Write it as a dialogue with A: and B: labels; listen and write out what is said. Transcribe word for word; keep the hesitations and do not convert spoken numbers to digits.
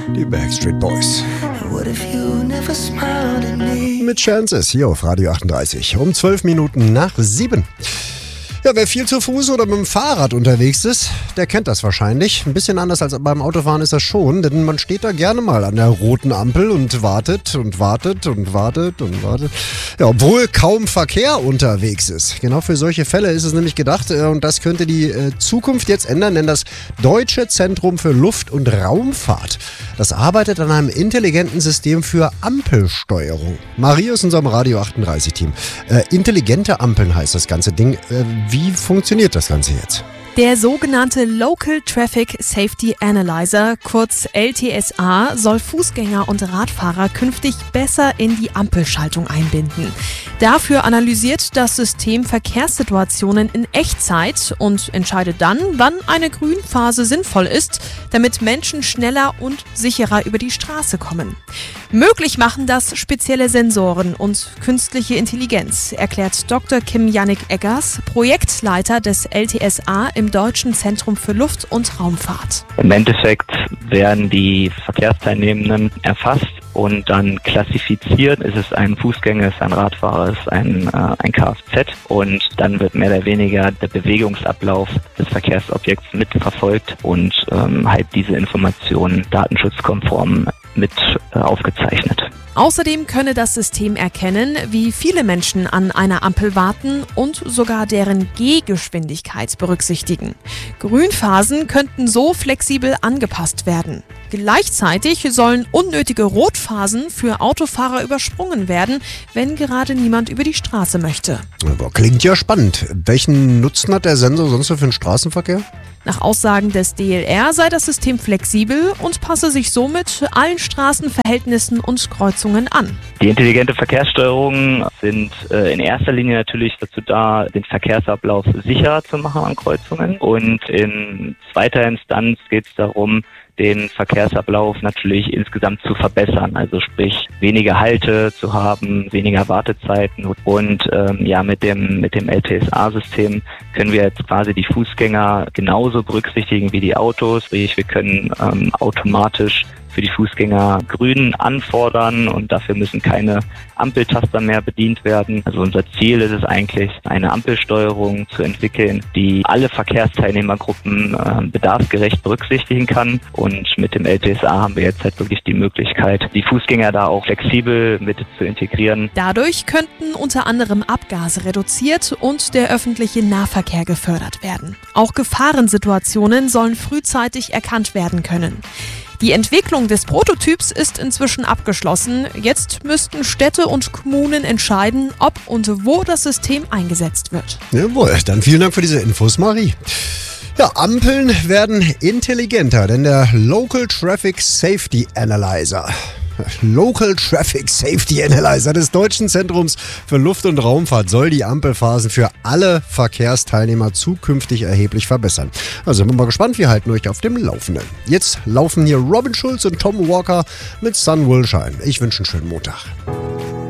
A: Die Backstreet Boys.
B: What if you never smiled at me?
A: Mit Chances hier auf Radio achtunddreißig. Um zwölf Minuten nach sieben. Ja, wer viel zu Fuß oder mit dem Fahrrad unterwegs ist, der kennt das wahrscheinlich. Ein bisschen anders als beim Autofahren ist das schon, denn man steht da gerne mal an der roten Ampel und wartet und wartet und wartet und wartet. Ja, obwohl kaum Verkehr unterwegs ist. Genau für solche Fälle ist es nämlich gedacht und das könnte die Zukunft jetzt ändern, denn das Deutsche Zentrum für Luft- und Raumfahrt, das arbeitet an einem intelligenten System für Ampelsteuerung. Marie ist in unserem Radio achtunddreißig-Team. Äh, intelligente Ampeln heißt das ganze Ding. Äh, Wie funktioniert das Ganze jetzt?
C: Der sogenannte Local Traffic Safety Analyzer, kurz L T S A, soll Fußgänger und Radfahrer künftig besser in die Ampelschaltung einbinden. Dafür analysiert das System Verkehrssituationen in Echtzeit und entscheidet dann, wann eine Grünphase sinnvoll ist, damit Menschen schneller und sicherer über die Straße kommen. Möglich machen das spezielle Sensoren und künstliche Intelligenz, erklärt Doktor Kim Jannik Eggers, Projektleiter des L T S A im Deutschen Zentrum für Luft- und Raumfahrt.
D: Im Endeffekt werden die Verkehrsteilnehmenden erfasst und dann klassifiziert. Ist es ein Fußgänger, ist es ein Radfahrer, ist es ein, äh, ein Kfz und dann wird mehr oder weniger der Bewegungsablauf des Verkehrsobjekts mitverfolgt und ähm, halt diese Informationen datenschutzkonform mit äh, aufgezeichnet.
C: Außerdem könne das System erkennen, wie viele Menschen an einer Ampel warten und sogar deren Gehgeschwindigkeit berücksichtigen. Grünphasen könnten so flexibel angepasst werden. Gleichzeitig sollen unnötige Rotphasen für Autofahrer übersprungen werden, wenn gerade niemand über die Straße möchte.
A: Aber klingt ja spannend. Welchen Nutzen hat der Sensor sonst für den Straßenverkehr?
C: Nach Aussagen des D L R sei das System flexibel und passe sich somit allen Straßenverhältnissen und Kreuzungen an.
D: Die intelligente Verkehrssteuerungen sind äh, in erster Linie natürlich dazu da, den Verkehrsablauf sicherer zu machen an Kreuzungen. Und in zweiter Instanz geht es darum, den Verkehrsablauf natürlich insgesamt zu verbessern, also sprich weniger Halte zu haben, weniger Wartezeiten und ähm, ja mit dem mit dem L T S A-System können wir jetzt quasi die Fußgänger genauso berücksichtigen wie die Autos, sprich wir können ähm, automatisch für die Fußgänger grün anfordern und dafür müssen keine Ampeltaster mehr bedient werden. Also unser Ziel ist es eigentlich, eine Ampelsteuerung zu entwickeln, die alle Verkehrsteilnehmergruppen äh, bedarfsgerecht berücksichtigen kann. Und mit dem L T S A haben wir jetzt halt wirklich die Möglichkeit, die Fußgänger da auch flexibel mit zu integrieren.
C: Dadurch könnten unter anderem Abgase reduziert und der öffentliche Nahverkehr gefördert werden. Auch Gefahrensituationen sollen frühzeitig erkannt werden können. Die Entwicklung des Prototyps ist inzwischen abgeschlossen. Jetzt müssten Städte und Kommunen entscheiden, ob und wo das System eingesetzt wird.
A: Jawohl, dann vielen Dank für diese Infos, Marie. Ja, Ampeln werden intelligenter, denn der Local Traffic Safety Analyzer Local Traffic Safety Analyzer des Deutschen Zentrums für Luft- und Raumfahrt soll die Ampelphasen für alle Verkehrsteilnehmer zukünftig erheblich verbessern. Also sind wir mal gespannt, wir halten euch auf dem Laufenden. Jetzt laufen hier Robin Schulz und Tom Walker mit Sun Will Shine. Ich wünsche einen schönen Montag.